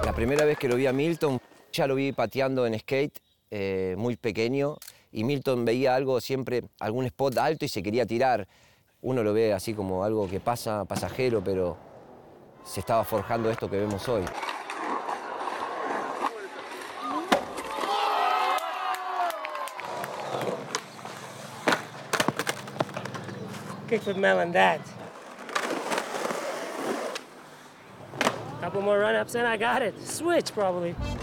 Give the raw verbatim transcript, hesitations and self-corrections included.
La primera vez que lo vi a Milton, ya lo vi pateando en skate, eh, muy pequeño, y Milton veía algo siempre, algún spot alto y se quería tirar. Uno lo ve así como algo que pasa, pasajero, pero se estaba forjando esto que vemos hoy. Kickflip melon that. Couple more run-ups and I got it. Switch, probably.